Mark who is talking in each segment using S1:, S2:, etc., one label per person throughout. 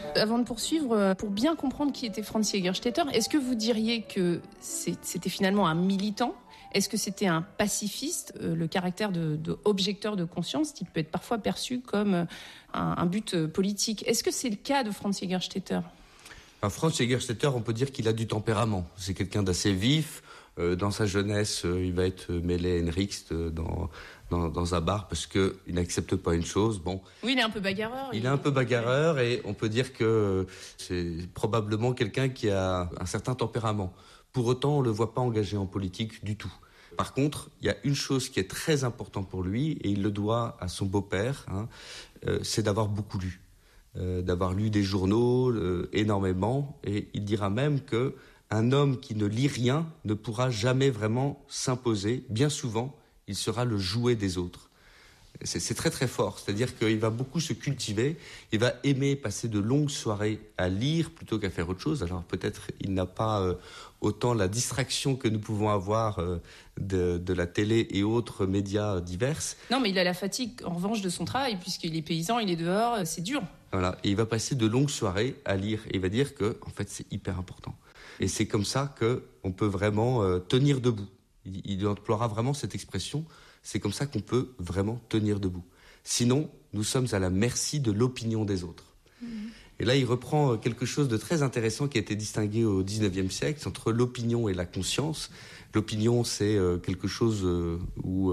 S1: Avant de poursuivre, pour bien comprendre qui était Franz Jägerstätter, est-ce que vous diriez que c'était finalement un militant ? Est-ce que c'était un pacifiste ? Le caractère de objecteur de conscience, qui peut être parfois perçu comme un but politique. Est-ce que c'est le cas de Franz Jägerstätter ?
S2: Franz Jägerstätter, on peut dire qu'il a du tempérament. C'est quelqu'un d'assez vif. Dans sa jeunesse, il va être mêlé à Henriks dans un bar parce qu'il n'accepte pas une chose. Bon.
S1: Oui, il est un peu bagarreur.
S2: Il est un peu bagarreur et on peut dire que c'est probablement quelqu'un qui a un certain tempérament. Pour autant, on ne le voit pas engagé en politique du tout. Par contre, il y a une chose qui est très importante pour lui, et il le doit à son beau-père, c'est d'avoir beaucoup lu. D'avoir lu des journaux énormément, et il dira même que un homme qui ne lit rien ne pourra jamais vraiment s'imposer. Bien souvent, il sera le jouet des autres. C'est très très fort, c'est-à-dire qu'il va beaucoup se cultiver, il va aimer passer de longues soirées à lire plutôt qu'à faire autre chose. Alors peut-être il n'a pas autant la distraction que nous pouvons avoir de la télé et autres médias divers.
S1: Non, mais il a la fatigue en revanche de son travail, puisqu'il est paysan, il est dehors, c'est dur.
S2: Voilà, et il va passer de longues soirées à lire, et il va dire que en fait c'est hyper important. Et c'est comme ça qu'on peut vraiment tenir debout. Il emploiera vraiment cette expression. C'est comme ça qu'on peut vraiment tenir debout. Sinon, nous sommes à la merci de l'opinion des autres. Et là, il reprend quelque chose de très intéressant qui a été distingué au XIXe siècle entre l'opinion et la conscience. L'opinion, c'est quelque chose où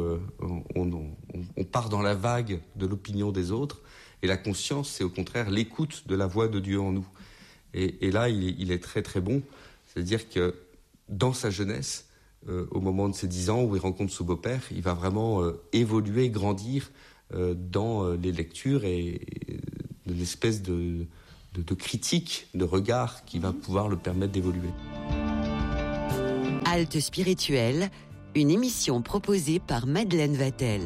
S2: on part dans la vague de l'opinion des autres. Et la conscience, c'est au contraire l'écoute de la voix de Dieu en nous. Et là, il est très très bon. C'est-à-dire que dans sa jeunesse, au moment de ses 10 ans où il rencontre son beau-père, il va vraiment évoluer, grandir dans les lectures et une espèce de critique, de regard qui va pouvoir le permettre d'évoluer.
S3: Halte spirituelle, une émission proposée par Madeleine Vatel.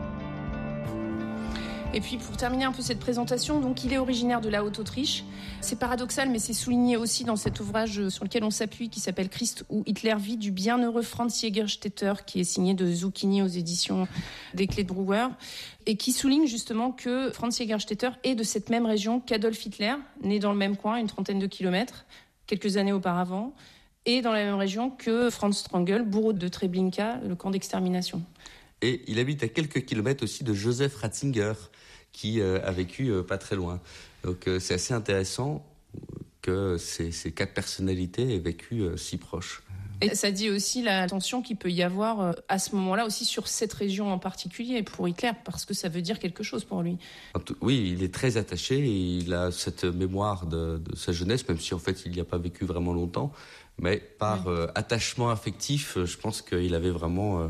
S1: Et puis pour terminer un peu cette présentation, donc il est originaire de la Haute-Autriche. C'est paradoxal, mais c'est souligné aussi dans cet ouvrage sur lequel on s'appuie, qui s'appelle Christ ou Hitler, vie du bienheureux Franz Jägerstätter, qui est signé de Zucchini aux éditions des Clés de Brouwer, et qui souligne justement que Franz Jägerstätter est de cette même région qu'Adolf Hitler, né dans le même coin, une trentaine de kilomètres, quelques années auparavant, et dans la même région que Franz Strangl, bourreau de Treblinka, le camp d'extermination.
S2: Et il habite à quelques kilomètres aussi de Joseph Ratzinger, qui a vécu pas très loin. Donc c'est assez intéressant que ces quatre personnalités aient vécu si proches.
S1: Et ça dit aussi la tension qu'il peut y avoir à ce moment-là aussi sur cette région en particulier pour Hitler, parce que ça veut dire quelque chose pour lui.
S2: Oui, il est très attaché et il a cette mémoire de sa jeunesse, même si en fait il n'y a pas vécu vraiment longtemps, mais par attachement affectif, je pense qu'il avait vraiment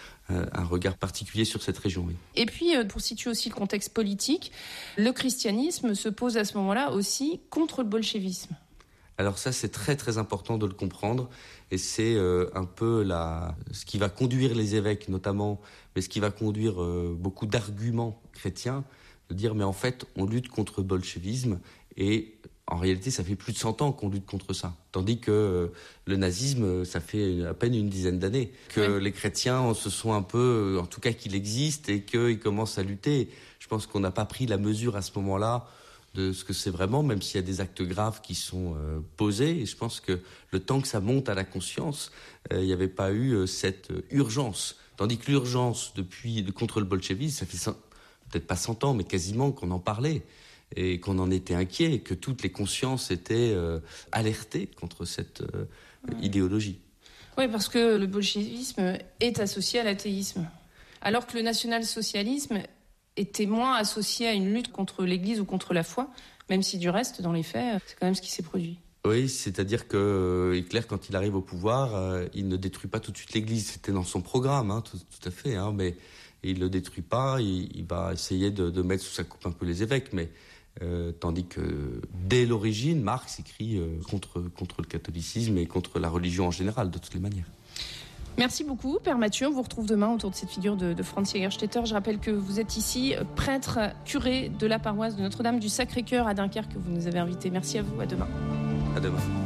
S2: un regard particulier sur cette région. Oui.
S1: Et puis, pour situer aussi le contexte politique, le christianisme se pose à ce moment-là aussi contre le bolchevisme.
S2: Alors ça, c'est très très important de le comprendre, et c'est un peu ce qui va conduire les évêques notamment, mais ce qui va conduire beaucoup d'arguments chrétiens, de dire mais en fait on lutte contre le bolchevisme, et en réalité ça fait plus de 100 ans qu'on lutte contre ça, tandis que le nazisme ça fait à peine une dizaine d'années que les chrétiens se sont un peu, en tout cas qu'il existe et qu'ils commencent à lutter. Je pense qu'on n'a pas pris la mesure à ce moment-là de ce que c'est vraiment, même s'il y a des actes graves qui sont posés. Et je pense que le temps que ça monte à la conscience, il n'y avait pas eu cette urgence. Tandis que l'urgence contre le bolchevisme, ça fait peut-être pas 100 ans, mais quasiment qu'on en parlait et qu'on en était inquiet, et que toutes les consciences étaient alertées contre cette idéologie.
S1: Oui, parce que le bolchevisme est associé à l'athéisme, alors que le national-socialisme était moins associé à une lutte contre l'Église ou contre la foi, même si du reste, dans les faits, c'est quand même ce qui s'est produit.
S2: Oui, c'est-à-dire que Hitler, quand il arrive au pouvoir, il ne détruit pas tout de suite l'Église. C'était dans son programme, tout à fait, mais il ne le détruit pas. Il va essayer de mettre sous sa coupe un peu les évêques, mais tandis que dès l'origine, Marx écrit contre le catholicisme et contre la religion en général, de toutes les manières.
S1: Merci beaucoup, Père Mathieu. On vous retrouve demain autour de cette figure de Franz Jägerstätter. Je rappelle que vous êtes ici prêtre curé de la paroisse de Notre-Dame du Sacré-Cœur à Dunkerque, que vous nous avez invité. Merci à vous. À demain.
S2: À demain.